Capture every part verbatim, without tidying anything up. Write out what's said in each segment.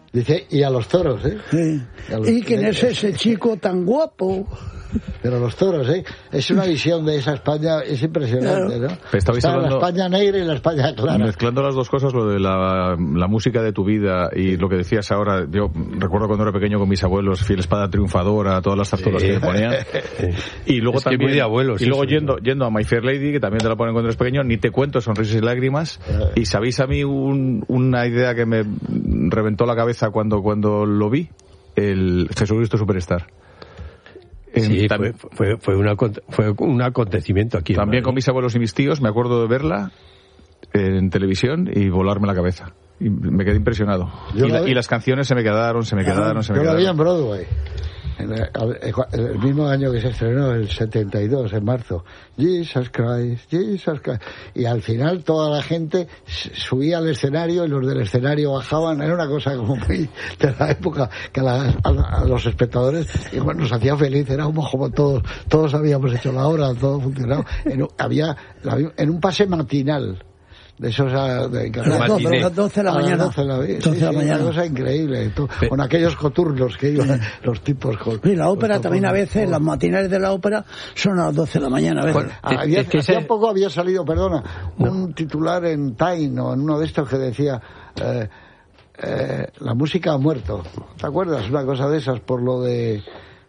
Dice, y a los toros, ¿eh? Sí. Y, a los, ¿Y quién es ese chico tan guapo? Pero los toros, ¿eh? Es una visión de esa España, es impresionante, ¿no? Estabais Está hablando, la España negra y la España clara. Mezclando las dos cosas, lo de la, la música de tu vida y lo que decías ahora. Yo recuerdo cuando era pequeño con mis abuelos, Fiel Espada Triunfadora, todas las zarzuelas sí. que me ponían. Y luego es también, muy de abuelos, y luego eso, yendo, yendo a My Fair Lady, que también te la ponen cuando eres pequeño, ni te cuento, Sonrisas y Lágrimas. Y sabéis a mí un, una idea que me reventó la cabeza cuando, cuando lo vi, el Jesucristo Superstar. Sí, fue, fue, fue, una, fue un acontecimiento aquí. También con mis abuelos y mis tíos, me acuerdo de verla en televisión y volarme la cabeza. Y me quedé impresionado. Y, la, y las canciones se me quedaron, se me quedaron, se me yo quedaron. Yo la vi en Broadway. En el, el mismo año que se estrenó, el setenta y dos, en marzo. Jesus Christ, Jesus Christ. Y al final toda la gente subía al escenario y los del escenario bajaban. Era una cosa como muy de la época que a, la, a, a los espectadores y bueno, nos hacía feliz. Era como, como todos todos habíamos hecho la obra, todo funcionaba. En, había en un pase matinal. De esos a, de, a las doce, a las doce de la mañana. doce de la, sí, doce de la sí, mañana. Una cosa increíble. Tú, con aquellos coturnos que iban los tipos con. Y la ópera también a veces, las matinales de la ópera son a las doce de la mañana. A veces. Bueno, había, es que hacía ese... poco había salido, perdona, no. un titular en Time o en uno de estos que decía. Eh, eh, la música ha muerto. ¿Te acuerdas? Una cosa de esas por lo de.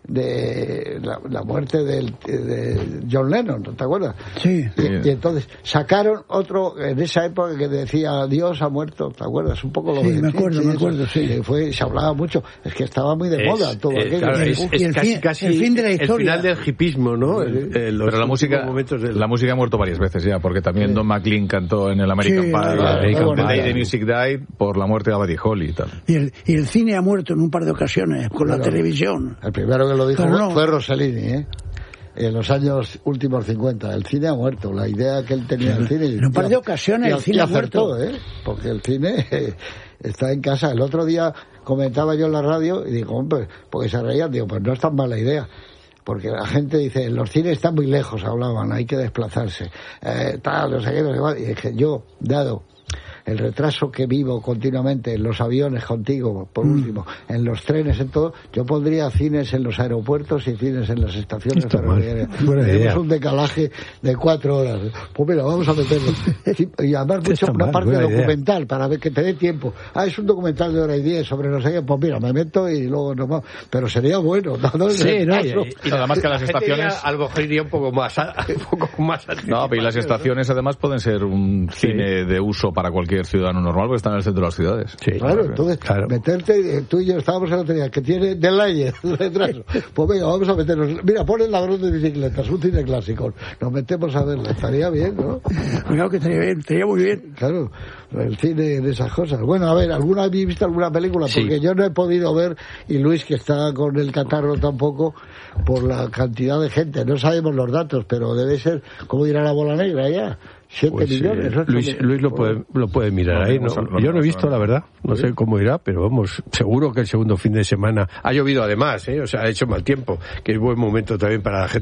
de la, la muerte del, de John Lennon, ¿te acuerdas? Sí. Y, y entonces sacaron otro en esa época que decía Dios ha muerto, ¿te acuerdas? Un poco lo sí, de me acuerdo, me acuerdo, sí. Que fue, se hablaba mucho, es que estaba muy de es, moda todo eh, aquello. Claro, es, es el casi, fin, casi el fin de la historia. El final del hipismo, ¿no? El, el, Pero la música, del... la música ha muerto varias veces ya, porque también sí. Don McLean cantó en el American sí, Pie, claro, el claro, Day the Music Died, por la muerte de Buddy Holly y tal. Y el, y el cine ha muerto en un par de ocasiones, con claro, la televisión. El primero que lo dijo no. fue Rossellini, ¿eh? En los años últimos cincuenta. El cine ha muerto. La idea que él tenía del cine... En un par de ocasiones el cine ha muerto. ¿eh? Porque el cine eh, está en casa. El otro día comentaba yo en la radio y digo, hombre, porque se reían, digo, pues no es tan mala idea. Porque la gente dice, los cines están muy lejos, hablaban, hay que desplazarse. Eh, tal, no sé qué, no sé qué. Y dije, yo, dado el retraso que vivo continuamente en los aviones contigo, por último, mm. en los trenes, en todo, yo pondría cines en los aeropuertos y cines en las estaciones ferroviarias. Tenemos un decalaje de cuatro horas. Pues mira, vamos a meterlo. Y además mucho una mal, parte documental, idea. Para ver que te dé tiempo. Ah, es un documental de hora y diez sobre no sé qué, pues mira, me meto y luego nos vamos. Pero sería bueno, ¿no? Sí, no, y, y nada más que las estaciones... A lo mejor iría un poco más, un poco más. No, pero y las estaciones además pueden ser un sí. cine de uso para cualquier ciudadano normal, porque están en el centro de las ciudades. Sí, claro, entonces, claro. meterte, tú y yo estábamos en la teoría que tiene delay, retraso. Pues venga, vamos a meternos. Mira, pon el ladrón de bicicletas, un cine clásico. Nos metemos a verlo, estaría bien, ¿no? Claro que estaría bien, estaría muy bien. Claro, el cine de esas cosas. Bueno, a ver, ¿alguna habéis visto alguna película? Porque sí. yo no he podido ver, y Luis, que está con el catarro tampoco, por la cantidad de gente. No sabemos los datos, pero debe ser, ¿cómo dirá la bola negra ya? Siete pues, millones. Eh, Luis, Luis lo puede, lo puede mirar no, ahí. No, no, yo no he visto, la verdad. No sé cómo irá, pero vamos, seguro que el segundo fin de semana ha llovido además, ¿eh? O sea, ha hecho mal tiempo, que es buen momento también para la gente.